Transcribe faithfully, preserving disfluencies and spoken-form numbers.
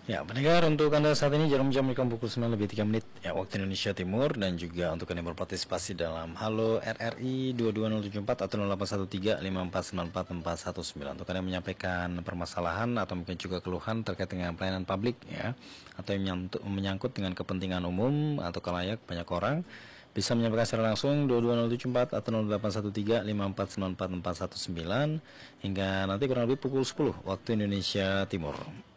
Ya, pendengar, untuk Anda saat ini jarum jam menunjukkan pukul sembilan lebih tiga menit ya, waktu Indonesia Timur, dan juga untuk Anda berpartisipasi dalam Halo R R I dua dua nol tujuh empat atau nol delapan satu tiga lima empat sembilan empat empat satu sembilan untuk Anda menyampaikan permasalahan atau mungkin juga keluhan terkait dengan pelayanan publik ya, atau yang menyangkut dengan kepentingan umum atau kalayak banyak orang, bisa menyampaikan secara langsung dua dua nol tujuh empat atau nol delapan satu tiga lima empat sembilan empat empat satu sembilan hingga nanti kurang lebih pukul sepuluh waktu Indonesia Timur.